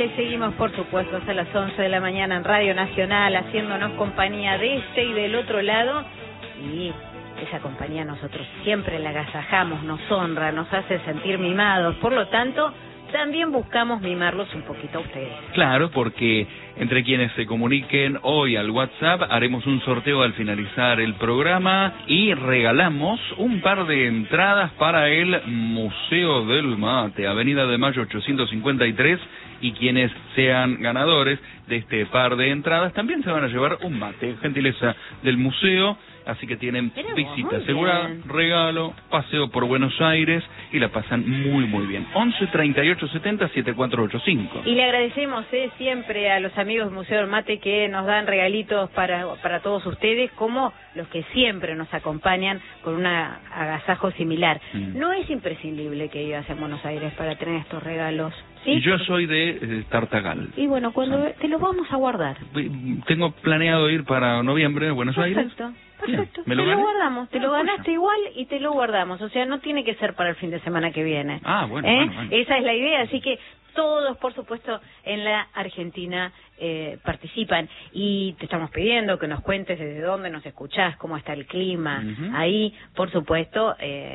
seguimos, por supuesto, hasta las 11 de la mañana en Radio Nacional, haciéndonos compañía de este y del otro lado. Y esa compañía nosotros siempre la agasajamos, nos honra, nos hace sentir mimados. Por lo tanto, también buscamos mimarlos un poquito a ustedes. Claro, porque entre quienes se comuniquen hoy al WhatsApp haremos un sorteo al finalizar el programa y regalamos un par de entradas para el Museo del Mate, Avenida de Mayo 853, y quienes sean ganadores de este par de entradas también se van a llevar un mate, gentileza del museo. Así que tienen visita asegurada, regalo, paseo por Buenos Aires y la pasan muy bien. 11 38 70 7485. Y le agradecemos siempre a los amigos del Museo del Mate que nos dan regalitos para todos ustedes, como los que siempre nos acompañan con un agasajo similar. No es imprescindible que vivas en Buenos Aires para tener estos regalos. ¿Sí? Yo soy de Tartagal. Y bueno, cuando te los vamos a guardar. Tengo planeado ir para noviembre a Buenos Aires. Perfecto, te lo guardamos, te lo ganaste igual y te lo guardamos, o sea, no tiene que ser para el fin de semana que viene. Bueno. Esa es la idea, así que todos, por supuesto, en la Argentina participan, y te estamos pidiendo que nos cuentes desde dónde nos escuchás, cómo está el clima, ahí, por supuesto,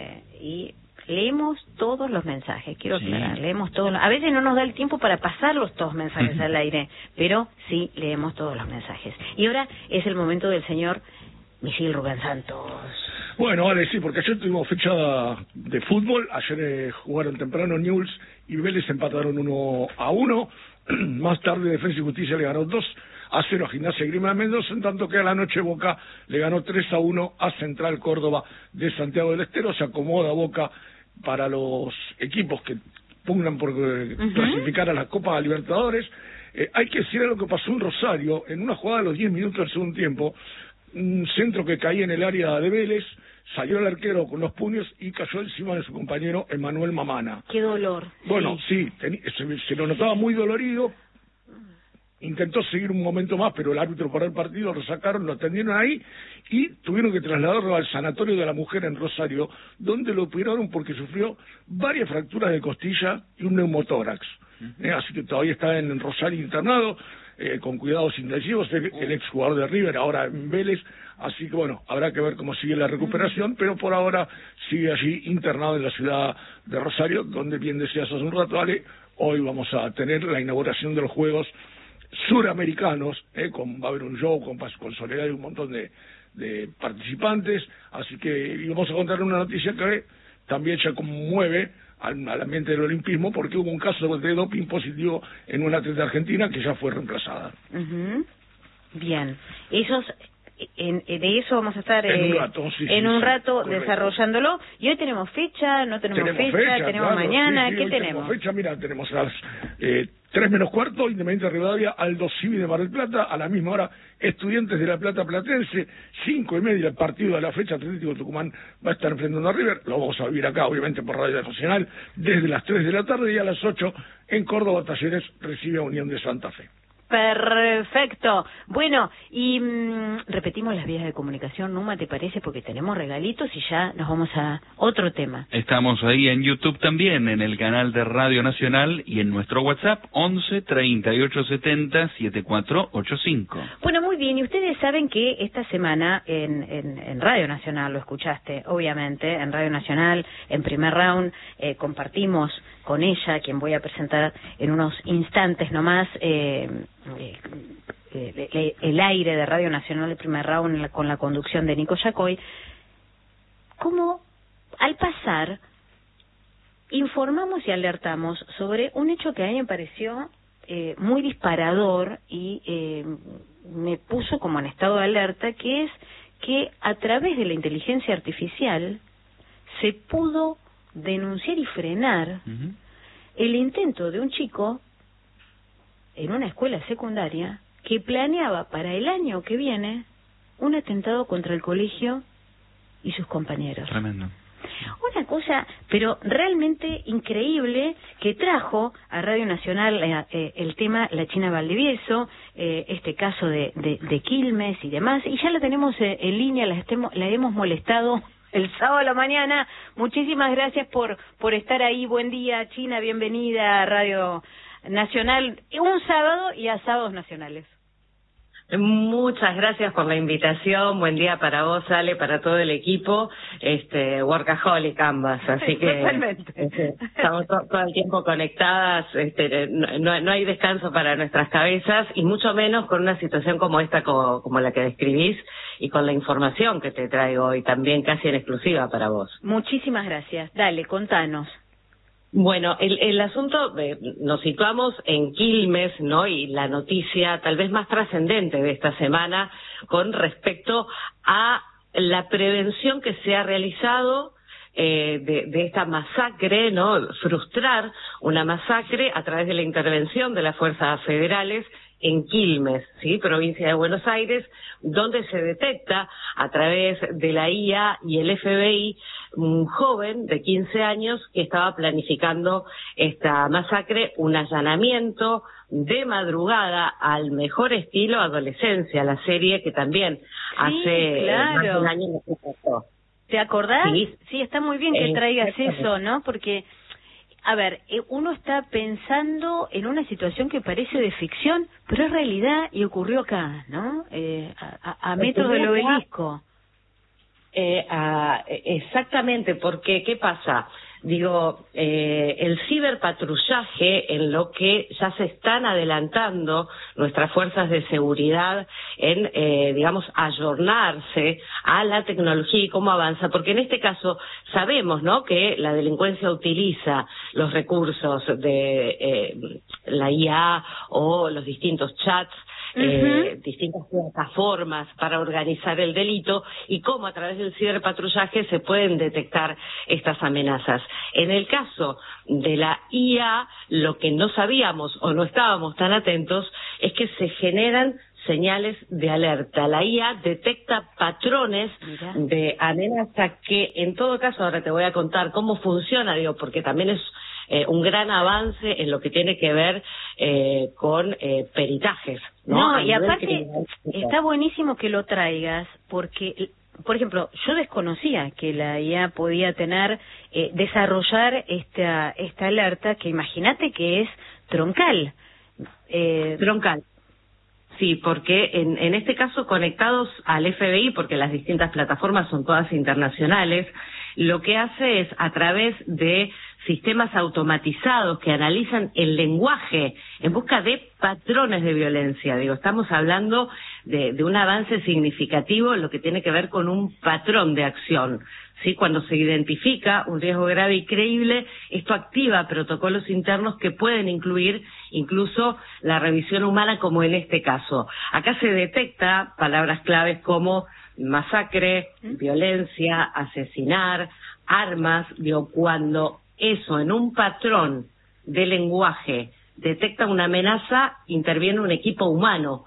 y leemos todos los mensajes, quiero aclarar, leemos todos. A veces no nos da el tiempo para pasarlos todos los mensajes al aire, pero sí leemos todos los mensajes. Y ahora es el momento del señor Misil Rubén Santos. Bueno, vale, sí, porque ayer tuvimos fecha de fútbol. Ayer jugaron temprano Newell's y Vélez, empataron 1-1. Más tarde Defensa y Justicia le ganó 2-0 a Gimnasia y Grima de Mendoza, en tanto que a la noche Boca le ganó 3-1 a Central Córdoba de Santiago del Estero. Se acomoda Boca para los equipos que pugnan por clasificar a la Copa Libertadores. Hay que decir lo que pasó en Rosario, en una jugada a los 10 minutos del segundo tiempo. Un centro que caía en el área de Vélez, salió el arquero con los puños y cayó encima de su compañero Emanuel Mamana. ¡Qué dolor! Bueno, sí, se lo notaba muy dolorido. Intentó seguir un momento más, pero el árbitro paró el partido, lo sacaron, lo atendieron ahí y tuvieron que trasladarlo al Sanatorio de la Mujer en Rosario, donde lo operaron porque sufrió varias fracturas de costilla y un neumotórax. Así que todavía está en Rosario internado, con cuidados intensivos, el exjugador de River, ahora en Vélez. Así que bueno, habrá que ver cómo sigue la recuperación, pero por ahora sigue allí internado en la ciudad de Rosario, donde bien decías hace un rato, Ale, hoy vamos a tener la inauguración de los Juegos Suramericanos, va a haber un show con Soledad y un montón de participantes. Así que vamos a contar una noticia que también ya conmueve al ambiente del olimpismo, porque hubo un caso de doping positivo en una atleta argentina que ya fue reemplazada. Bien, de eso vamos a estar en un rato desarrollándolo. Y hoy tenemos fecha, no tenemos fecha, tenemos mañana, ¿qué tenemos? Fecha, mira, tenemos a las 3 menos cuarto, Independiente Rivadavia, Aldo Civi de Mar del Plata, a la misma hora Estudiantes de La Plata Platense, 5:30 el partido de la fecha, Atlético Tucumán va a estar enfrentando a River, lo vamos a vivir acá obviamente por Radio Nacional, desde las 3 de la tarde, y a las 8 en Córdoba Talleres recibe a Unión de Santa Fe. Perfecto. Bueno, y repetimos las vías de comunicación, Numa, ¿te parece? Porque tenemos regalitos y ya nos vamos a otro tema. Estamos ahí en YouTube también, en el canal de Radio Nacional y en nuestro WhatsApp 11 38 70 7485. Bueno, muy bien, y ustedes saben que esta semana en Radio Nacional, lo escuchaste, obviamente, en Radio Nacional, en Primer Round, compartimos con ella, quien voy a presentar en unos instantes nomás, el aire de Radio Nacional, el Primer Round, con la conducción de Nico Yacoy. Como al pasar informamos y alertamos sobre un hecho que a mí me pareció muy disparador y me puso como en estado de alerta, que es que a través de la inteligencia artificial se pudo denunciar y frenar el intento de un chico en una escuela secundaria que planeaba para el año que viene un atentado contra el colegio y sus compañeros. Tremendo. Una cosa, pero realmente increíble, que trajo a Radio Nacional el tema La China Valdivieso, este caso de Quilmes y demás, y ya la tenemos en línea, la hemos molestado el sábado a la mañana. Muchísimas gracias por estar ahí. Buen día, China, bienvenida a Radio nacional un sábado y a sábados nacionales. Muchas gracias por la invitación. Buen día para vos, Ale, para todo el equipo. Workaholic ambas, así que estamos todo el tiempo conectadas. No hay descanso para nuestras cabezas y mucho menos con una situación como esta, como la que describís, y con la información que te traigo hoy también casi en exclusiva para vos. Muchísimas gracias. Dale, contanos. Bueno, el asunto, nos situamos en Quilmes, ¿no? Y la noticia tal vez más trascendente de esta semana con respecto a la prevención que se ha realizado de esta masacre, ¿no? Frustrar una masacre a través de la intervención de las fuerzas federales en Quilmes, ¿sí? Provincia de Buenos Aires, donde se detecta a través de la IA y el FBI un joven de 15 años que estaba planificando esta masacre, un allanamiento de madrugada al mejor estilo Adolescencia, la serie que también hace más de un año nos pasó. ¿Te acordás? Sí. Sí, está muy bien que traigas eso, ¿no? Porque, a ver, uno está pensando en una situación que parece de ficción, pero es realidad y ocurrió acá, ¿no? A metros del obelisco. Exactamente, porque ¿qué pasa? Digo, el ciberpatrullaje, en lo que ya se están adelantando nuestras fuerzas de seguridad en, digamos, ayornarse a la tecnología y cómo avanza, porque en este caso sabemos, ¿no?, que la delincuencia utiliza los recursos de la IA o los distintos chats, distintas plataformas para organizar el delito y cómo a través del ciberpatrullaje se pueden detectar estas amenazas. En el caso de la IA, lo que no sabíamos o no estábamos tan atentos es que se generan señales de alerta. La IA detecta patrones de amenaza que, en todo caso, ahora te voy a contar cómo funciona, digo, porque también es un gran avance en lo que tiene que ver con peritajes, ¿no? Y aparte está buenísimo que lo traigas, porque, por ejemplo, yo desconocía que la IA podía tener, desarrollar esta alerta, que imagínate que es troncal. Troncal. Sí, porque en este caso conectados al FBI, porque las distintas plataformas son todas internacionales, lo que hace es a través de sistemas automatizados que analizan el lenguaje en busca de patrones de violencia. Digo, estamos hablando de un avance significativo en lo que tiene que ver con un patrón de acción. ¿Sí? Cuando se identifica un riesgo grave y creíble, esto activa protocolos internos que pueden incluir incluso la revisión humana, como en este caso. Acá se detecta palabras claves como masacre, violencia, asesinar, armas. Digo, cuando eso en un patrón de lenguaje detecta una amenaza, interviene un equipo humano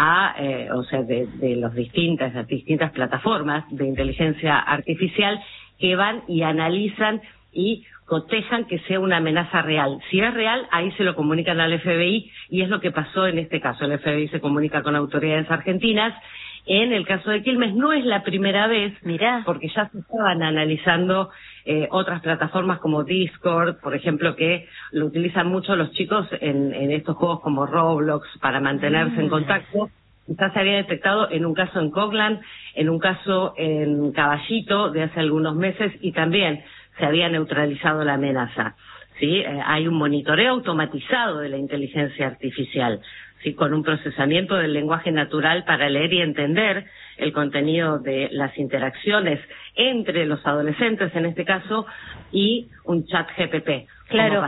o sea, de las distintas plataformas de inteligencia artificial que van y analizan y cotejan que sea una amenaza real. Si es real, ahí se lo comunican al FBI y es lo que pasó en este caso. El FBI se comunica con autoridades argentinas. En el caso de Quilmes no es la primera vez, porque ya se estaban analizando otras plataformas como Discord, por ejemplo, que lo utilizan mucho los chicos en estos juegos como Roblox para mantenerse en contacto. Ya se había detectado en un caso en Coglan, en un caso en Caballito de hace algunos meses y también se había neutralizado la amenaza. ¿Sí? Hay un monitoreo automatizado de la inteligencia artificial, ¿sí? Con un procesamiento del lenguaje natural para leer y entender el contenido de las interacciones entre los adolescentes, en este caso, y un chat GPT, claro,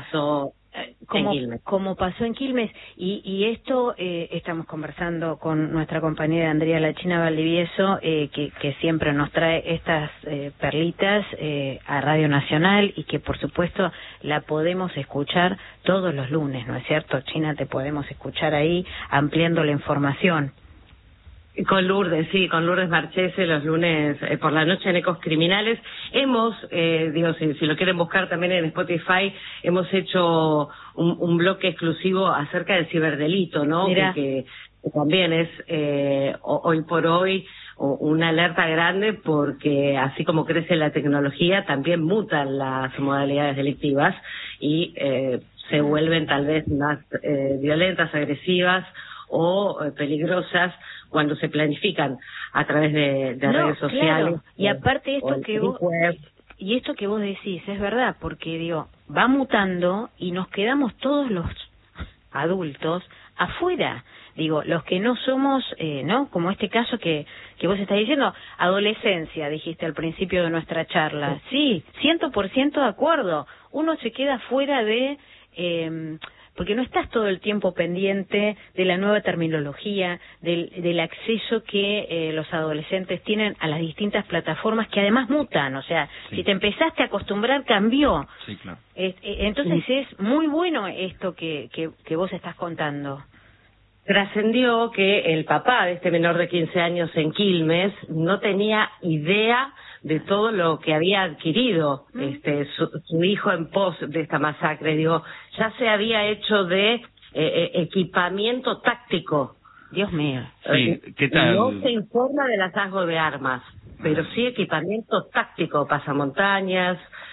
como pasó en Quilmes. Y esto estamos conversando con nuestra compañera Andrea La China Valdivieso, que siempre nos trae estas perlitas a Radio Nacional y que por supuesto la podemos escuchar todos los lunes, ¿no es cierto, China? Te podemos escuchar ahí ampliando la información. Con Lourdes, sí, con Lourdes Marchese los lunes por la noche en Ecos Criminales. Hemos, si lo quieren buscar también en Spotify, hemos hecho un bloque exclusivo acerca del ciberdelito, ¿no? Que también es hoy por hoy una alerta grande, porque así como crece la tecnología, también mutan las modalidades delictivas y se vuelven tal vez más violentas, agresivas o peligrosas cuando se planifican a través de redes sociales. Claro. Y aparte esto que vos decís es verdad, porque digo, va mutando y nos quedamos todos los adultos afuera. Digo, los que no somos, ¿no? Como este caso que vos estás diciendo, adolescencia, dijiste al principio de nuestra charla. Sí, 100% de acuerdo. Uno se queda fuera de... porque no estás todo el tiempo pendiente de la nueva terminología, del acceso que los adolescentes tienen a las distintas plataformas que además mutan. O sea, si te empezaste a acostumbrar, cambió. Sí, claro. Entonces es muy bueno esto que vos estás contando. Trascendió que el papá de este menor de 15 años en Quilmes no tenía idea de todo lo que había adquirido su hijo en pos de esta masacre. Digo, ya se había hecho de equipamiento táctico. Dios mío. Sí, ¿qué tal? No se informa del hallazgo de armas, pero sí equipamiento táctico, pasamontañas,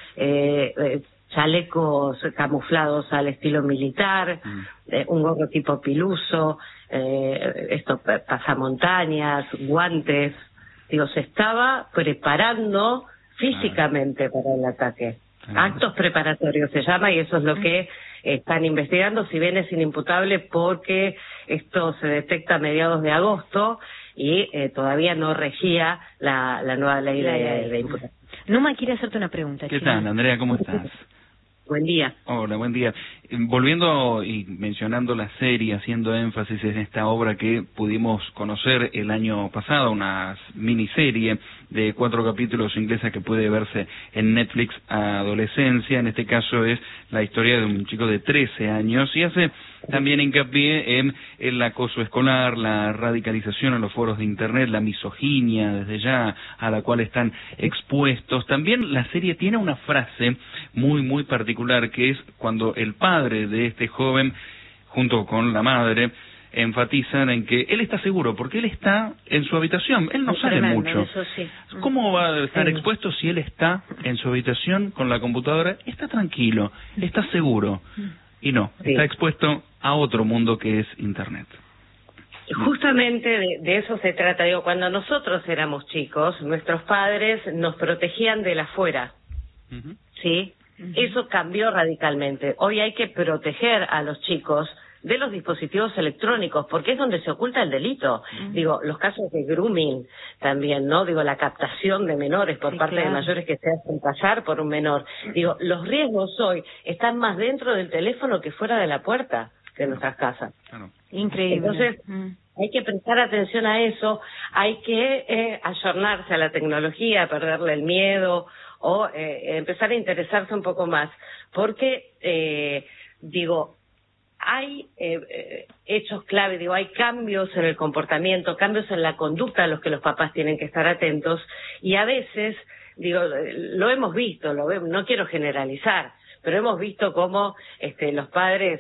chalecos camuflados al estilo militar, un gorro tipo piluso, pasamontañas, guantes. Digo, se estaba preparando físicamente para el ataque. Actos preparatorios se llama, y eso es lo que están investigando, si bien es inimputable porque esto se detecta a mediados de agosto y todavía no regía la nueva ley de imputación. Numa quiere hacerte una pregunta. ¿Qué tal, Andrea? ¿Cómo estás? Buen día. Hola, buen día. Volviendo y mencionando la serie, haciendo énfasis en esta obra que pudimos conocer el año pasado, una miniserie de 4 capítulos inglesa que puede verse en Netflix a adolescencia. En este caso es la historia de un chico de 13 años y hace también hincapié en el acoso escolar, la radicalización en los foros de Internet, la misoginia desde ya a la cual están expuestos. También la serie tiene una frase muy particular que es cuando el padre de este joven, junto con la madre, enfatizan en que él está seguro, porque él está en su habitación, él no sale mucho. Eso sí. ¿Cómo va a estar expuesto si él está en su habitación con la computadora? Está tranquilo, está seguro. Y no, está expuesto a otro mundo que es Internet. Justamente de eso se trata. Digo, cuando nosotros éramos chicos, nuestros padres nos protegían del afuera, ¿sí? Eso cambió radicalmente. Hoy hay que proteger a los chicos de los dispositivos electrónicos, porque es donde se oculta el delito. Digo, los casos de grooming también, ¿no? Digo, la captación de menores por parte de mayores que se hacen pasar por un menor. Digo, los riesgos hoy están más dentro del teléfono que fuera de la puerta de nuestras casas. Increíble. Entonces, hay que prestar atención a eso, hay que ayornarse a la tecnología, perderle el miedo o empezar a interesarse un poco más, porque, digo, hay hechos clave, digo, hay cambios en el comportamiento, cambios en la conducta a los que los papás tienen que estar atentos, y a veces, digo, lo hemos visto, no quiero generalizar, pero hemos visto cómo los padres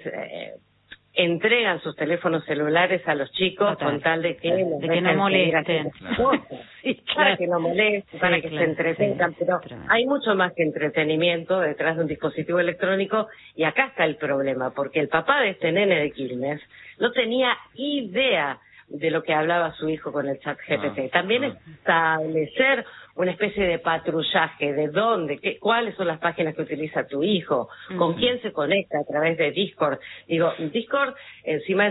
entregan sus teléfonos celulares a los chicos con tal de que no molesten. Para que no molesten, para que se entretengan, pero hay mucho más que entretenimiento detrás de un dispositivo electrónico, y acá está el problema, porque el papá de este nene de Quilmes no tenía idea de lo que hablaba su hijo con el chat GPT. También establecer una especie de patrullaje de dónde, cuáles son las páginas que utiliza tu hijo, con quién se conecta a través de Discord. Digo, Discord encima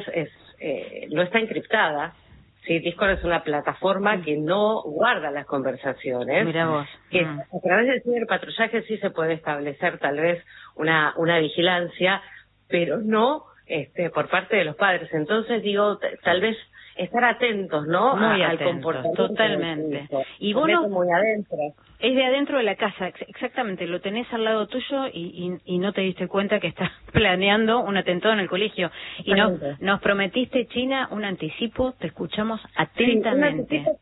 no está encriptada. Sí, Discord es una plataforma que no guarda las conversaciones. Mira vos. Que a través del ciberpatrullaje sí se puede establecer tal vez una vigilancia, pero no por parte de los padres. Entonces digo, tal vez estar atentos, ¿no? Muy al atentos, comportamiento. Totalmente. Y vos muy adentro. Es de adentro de la casa, exactamente, lo tenés al lado tuyo y no te diste cuenta que estás planeando un atentado en el colegio. Y nos prometiste, China, un anticipo, te escuchamos atentamente. Sí,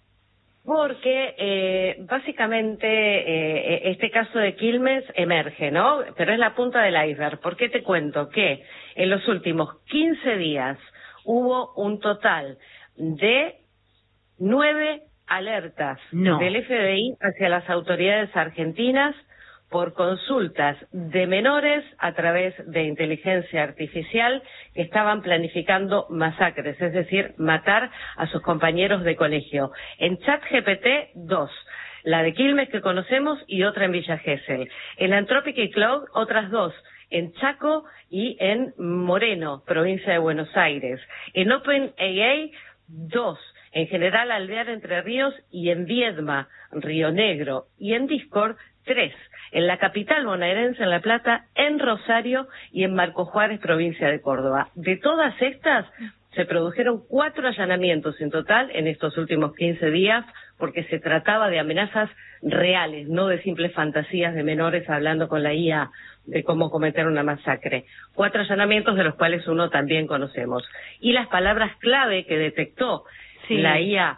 porque básicamente este caso de Quilmes emerge, ¿no? Pero es la punta del iceberg. ¿Por qué te cuento? Que en los últimos 15 días hubo un total de 9 alertas del FBI hacia las autoridades argentinas por consultas de menores a través de inteligencia artificial que estaban planificando masacres, es decir, matar a sus compañeros de colegio. En ChatGPT, 2. La de Quilmes que conocemos y otra en Villa Gesell. En Anthropic y Cloud, otras 2. En Chaco y en Moreno, provincia de Buenos Aires. En OpenAI, 2. En General Alvear, Entre Ríos y en Viedma, Río Negro. Y en Discord, 3. En la capital bonaerense, en La Plata, en Rosario y en Marcos Juárez, provincia de Córdoba. De todas estas, se produjeron 4 allanamientos en total en estos últimos 15 días, porque se trataba de amenazas reales, no de simples fantasías de menores hablando con la IA de cómo cometer una masacre. 4 allanamientos, de los cuales uno también conocemos. Y las palabras clave que detectó la IA,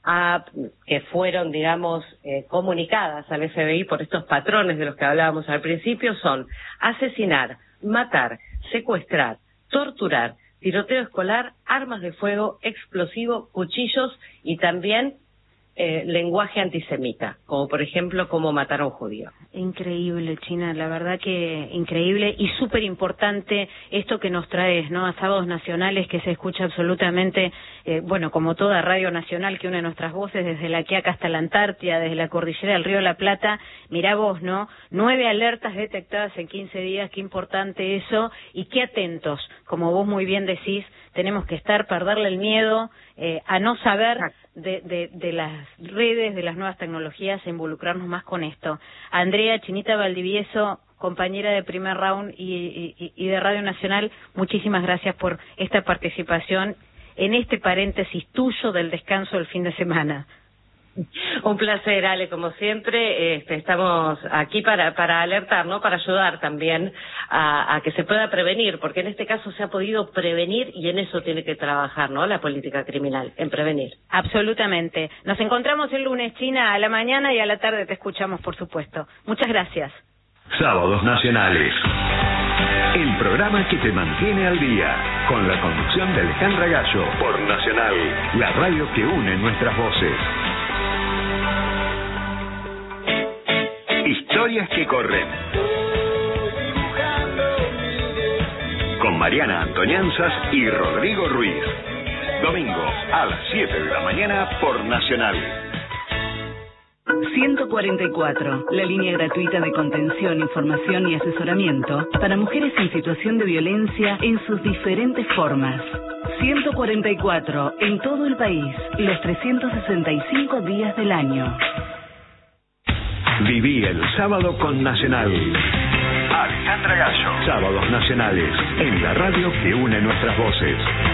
que fueron, digamos, comunicadas al FBI por estos patrones de los que hablábamos al principio, son asesinar, matar, secuestrar, torturar, tiroteo escolar, armas de fuego, explosivo, cuchillos y también lenguaje antisemita, como por ejemplo cómo matar a un judío. Increíble, China, la verdad que increíble y súper importante esto que nos traes, ¿no? A Sábados Nacionales, que se escucha absolutamente, bueno, como toda radio nacional que une nuestras voces, desde la Quiaca hasta la Antártida, desde la cordillera del Río de la Plata. Mirá vos, ¿no? 9 alertas detectadas en 15 días, qué importante eso, y qué atentos, como vos muy bien decís, tenemos que estar, perderle el miedo a no saber de las redes, de las nuevas tecnologías, e involucrarnos más con esto. Andrea Chinita Valdivieso, compañera de Primer Round y de Radio Nacional, muchísimas gracias por esta participación en este paréntesis tuyo del descanso del fin de semana. Un placer, Ale, como siempre. Estamos aquí para alertar, ¿no? Para ayudar también a que se pueda prevenir, porque en este caso se ha podido prevenir y en eso tiene que trabajar, ¿no? La política criminal, en prevenir. Absolutamente. Nos encontramos el lunes, China, a la mañana y a la tarde te escuchamos, por supuesto. Muchas gracias. Sábados Nacionales. El programa que te mantiene al día, con la conducción de Alejandra Gallo, por Nacional, la radio que une nuestras voces. Historias que corren. Con Mariana Antonianzas y Rodrigo Ruiz. Domingo a las 7 de la mañana por Nacional. 144, la línea gratuita de contención, información y asesoramiento para mujeres en situación de violencia en sus diferentes formas. 144, en todo el país, los 365 días del año. Viví el sábado con Nacional. Alejandra Gallo. Sábados Nacionales, en la radio que une nuestras voces.